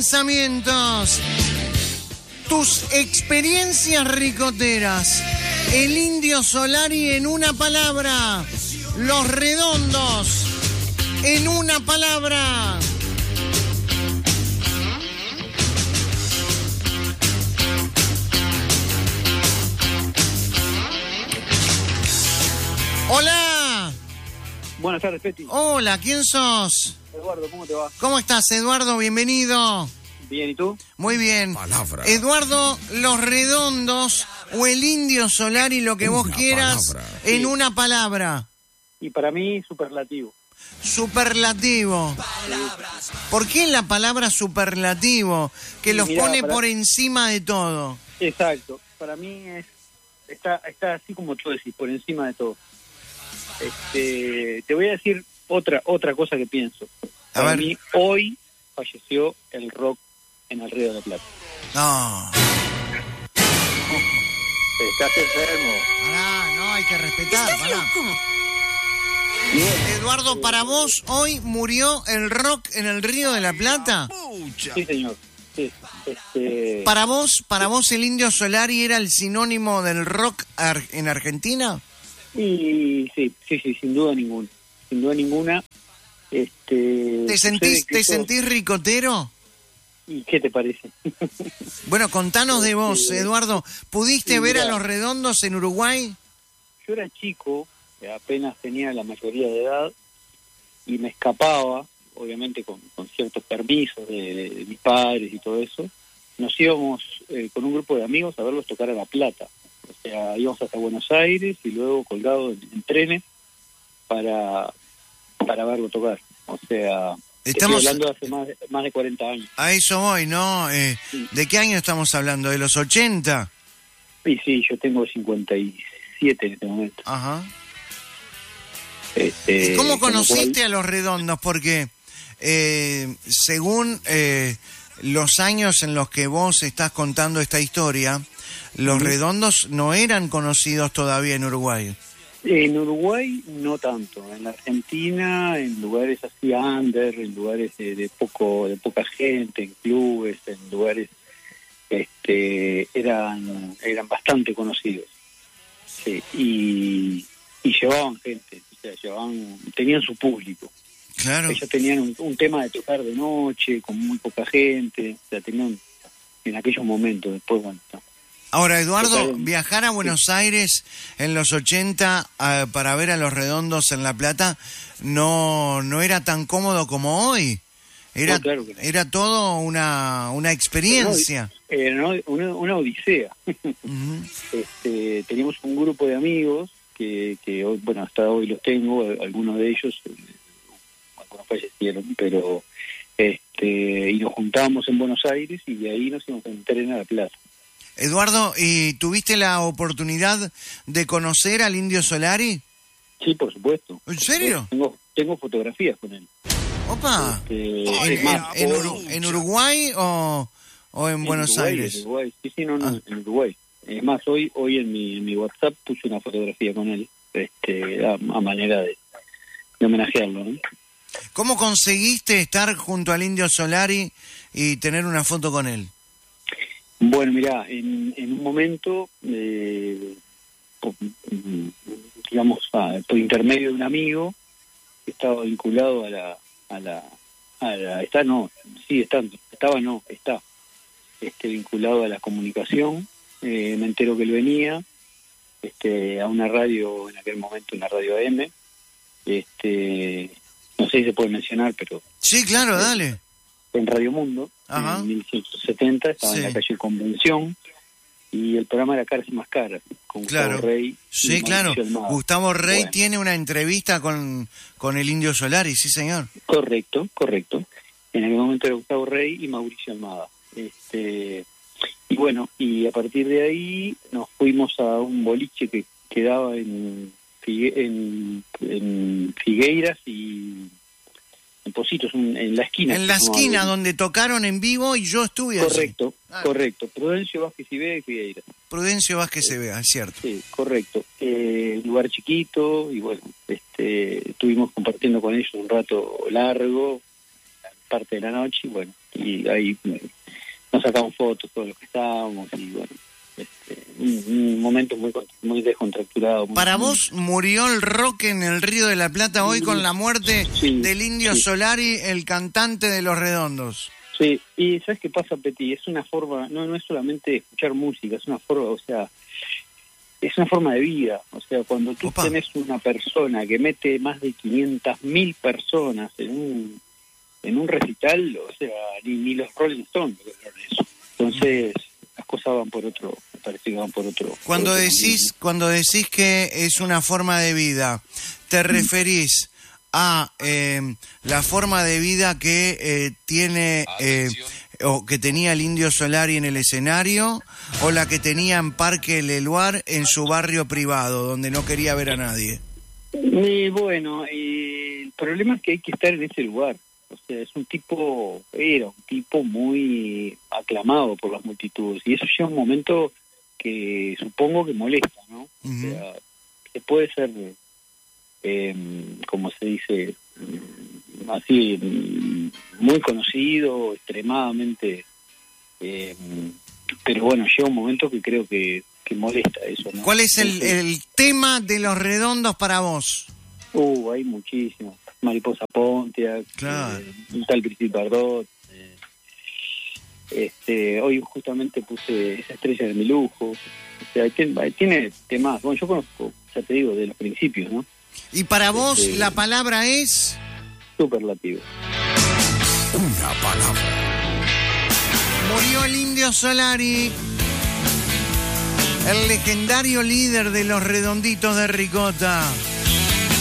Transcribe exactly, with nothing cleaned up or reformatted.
pensamientos, tus experiencias ricoteras. El Indio Solari en una palabra. Los Redondos en una palabra. Hola. Buenas tardes, Peti. Hola, ¿quién sos? Eduardo, ¿cómo te va? ¿Cómo estás, Eduardo? Bienvenido. Bien, ¿y tú? Muy bien. Palabra. Eduardo, Los Redondos o el Indio Solari, lo que vos Una quieras, palabra. en Sí. una palabra. Y para mí, superlativo. Superlativo. ¿Por qué la palabra superlativo? Que los Mirá, pone para- por encima de todo. Exacto. Para mí es está está así como tú decís, por encima de todo. Este, te voy a decir otra otra cosa que pienso. A Para ver. mí, hoy falleció el rock en el Río de la Plata. No. Estás enfermo. Pará, no, hay que respetar. Pará. Eduardo, para vos, hoy murió el rock en el Río de la Plata. Sí, señor. Sí. Este, Para vos, para vos el Indio Solari era el sinónimo del rock ar- en Argentina. y sí, sí, sí, sin duda ninguna. Sin duda ninguna. Este, ¿Te sucede sentís, que te eso- sentís ricotero? ¿Y qué te parece? Bueno, contanos de vos, Este, Eduardo. ¿Pudiste sí, ver a mirá. Los Redondos en Uruguay? Yo era chico, apenas tenía la mayoría de edad, y me escapaba, obviamente con, con ciertos permisos de, de- de mis padres y todo eso. Nos íbamos eh, con un grupo de amigos a verlos tocar a La Plata. O sea, íbamos hasta Buenos Aires y luego colgados en, en trenes para, para verlo tocar. O sea, te Estamos- estoy hablando de hace más de, más de cuarenta años. A eso voy, ¿no? Eh, Sí. ¿De qué año estamos hablando? ¿De los ochenta? Y sí, yo tengo cincuenta y siete en este momento. Ajá. Este, ¿Y cómo con lo conociste cual- a Los Redondos? Porque eh, según eh, los años en los que vos estás contando esta historia, Los Ujú. Redondos no eran conocidos todavía en Uruguay. En Uruguay no tanto, en la Argentina, en lugares así under, en lugares de, de poco, de poca gente, en clubes, en lugares, este, eran, eran bastante conocidos, sí, y, y llevaban gente, o sea, llevaban, tenían su público. Claro. Ellos tenían un, un tema de tocar de noche, con muy poca gente, o sea, tenían en aquellos momentos, después, bueno, no. Ahora, Eduardo, Total. viajar a Buenos Aires en los ochenta ah, para ver a Los Redondos en La Plata no, no era tan cómodo como hoy. Era, No, claro que no. era todo una, una experiencia. Era ¿no? una, una odisea. Ujú. Este, teníamos un grupo de amigos que, que hoy, bueno, hasta hoy los tengo, algunos de ellos, eh, algunos fallecieron, pero este, y nos juntábamos en Buenos Aires y de ahí nos íbamos en tren a La Plata. Eduardo, ¿y tuviste la oportunidad de conocer al Indio Solari? Sí, por supuesto. ¿En serio? Tengo, tengo fotografías con él. Opa. Este, ¿En, es más, en- en hoy- Uru- en Uruguay o, o en, en Buenos Uruguay, Aires? En Uruguay. Sí, sí, no, no, Ah. en Uruguay. Es más, hoy hoy en mi, en mi WhatsApp puse una fotografía con él, este, a, a manera de, de homenajearlo, ¿no? ¿Cómo conseguiste estar junto al Indio Solari y tener una foto con él? Bueno, mirá, en, en un momento, eh, po- mm, digamos, ah, por intermedio de un amigo que estaba vinculado a la, a la, a la, está no, sigue estando, estaba no, está, este, vinculado a la comunicación, eh, me entero que él venía, este, a una radio, en aquel momento una radio A M, este, no sé si se puede mencionar, pero Sí, claro, dale. en Radio Mundo, Ajá. en mil novecientos setenta, estaba Sí. en la calle Convención, y el programa era Caras y Más Caras, con Claro. Gustavo Rey. y Sí, claro. Mauricio Almada. Gustavo Rey Bueno, tiene una entrevista con, con el Indio Solari, sí, señor. Correcto, correcto. En aquel momento era Gustavo Rey y Mauricio Almada. Este, y bueno, y a partir de ahí nos fuimos a un boliche que quedaba en, Figue- en, en Figueiras y en Positos, un- en la esquina. En la se llamaba esquina el- donde tocaron en vivo y yo estuve allí. Correcto, Ah. correcto. Prudencio Vázquez y Vega y Figueiras. Prudencio Vázquez se vea, es cierto. Sí, correcto. Eh, lugar chiquito y bueno, este, estuvimos compartiendo con ellos un rato largo, parte de la noche y bueno, y ahí eh, nos sacamos fotos todos los que estábamos y bueno, este, un, un momento muy muy descontracturado. Muy, ¿Para muy... vos murió el rock en el Río de la Plata hoy con la muerte sí, del Indio sí. Solari, el cantante de Los Redondos? Sí, y ¿sabes qué pasa, Peti? Es una forma, no no es solamente escuchar música, es una forma, o sea, es una forma de vida. O sea, cuando tú Opa. tenés una persona que mete más de quinientas mil personas en un en un recital, o sea, ni, ni los Rolling Stones lograron eso. Entonces, las cosas van por otro, me parece que van por otro. Cuando por otro decís, camino. cuando decís que es una forma de vida, ¿te referís a eh, la forma de vida que eh, tiene eh, o que tenía el Indio Solari en el escenario, o la que tenía en Parque El Eluar en su barrio privado, donde no quería ver a nadie? Y bueno, eh, el problema es que hay que estar en ese lugar. O sea, es un tipo, era un tipo muy aclamado por las multitudes, y eso llega un momento que supongo que molesta, ¿no? Uh-huh. O sea, que puede ser, eh, como se dice, así, muy conocido, extremadamente, eh, pero bueno, llega un momento que creo que, que molesta eso, ¿no? ¿Cuál es el, Entonces, el tema de Los Redondos para vos? Uh, hay muchísimos. Mariposa Pontiac, Claro. eh, un tal Cristi Bardot. Eh, este, hoy justamente puse Esa estrella de mi lujo. O sea, tiene, tiene temas. Bueno, yo conozco, ya te digo, de los principios, ¿no? Y para vos Este, la palabra es... Superlativo. Una palabra. Murió el Indio Solari, el legendario líder de Los Redonditos de Ricota.